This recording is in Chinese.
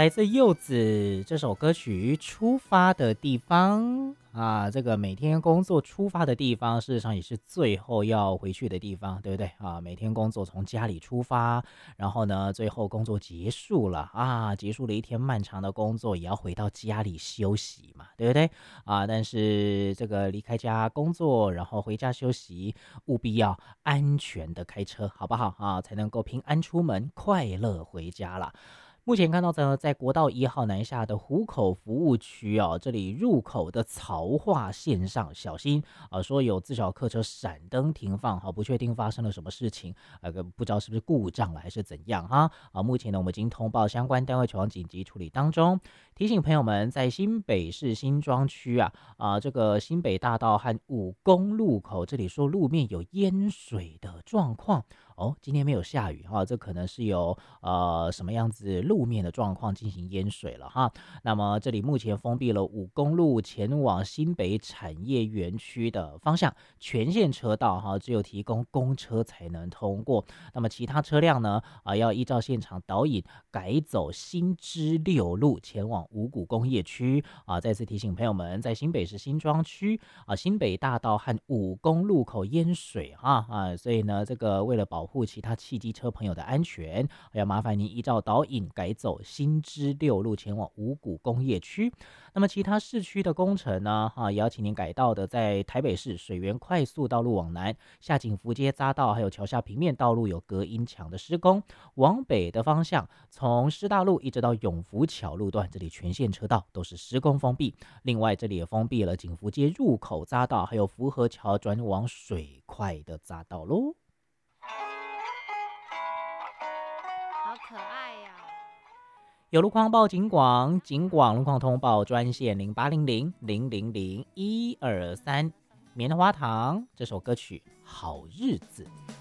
来自柚子这首歌曲出发的地方啊，这个每天工作出发的地方，事实上也是最后要回去的地方，对不对啊？每天工作从家里出发，然后呢，最后工作结束了啊，结束了一天漫长的工作，也要回到家里休息嘛，对不对啊？但是这个离开家工作，然后回家休息，务必要安全的开车，好不好啊？才能够平安出门，快乐回家啦。目前看到的，在国道1号南下的湖口服务区哦，这里入口的曹化线上小心啊，说有自小客车闪灯停放，好，不确定发生了什么事情，不知道是不是故障了还是怎样哈啊。目前呢，我们已经通报相关单位前往紧急处理当中，提醒朋友们在新北市新庄区这个新北大道和武功路口这里说路面有淹水的状况。哦，今天没有下雨这可能是有什么样子路面的状况进行淹水了哈。那么这里目前封闭了武功路前往新北产业园区的方向，全线车道只有提供公车才能通过。那么其他车辆呢要依照现场导引改走新知6路前往五股工业区再次提醒朋友们，在新北市新庄区新北大道和武功路口淹水所以呢，这个为了保护其他汽机车朋友的安全，要麻烦您依照导引改走新知6路前往五股工业区。那么其他市区的工程呢也要请您改道的，在台北市水源快速道路往南下景福街匝道还有桥下平面道路有隔音墙的施工，往北的方向从师大路一直到永福桥路段，这里全线车道都是施工封闭。另外这里也封闭了景福街入口匝道还有福和桥转往水块的匝道咯。 好可爱呀！ 有路况报警广，警广路况通报专线0800000123。棉花糖这首歌曲《好日子》。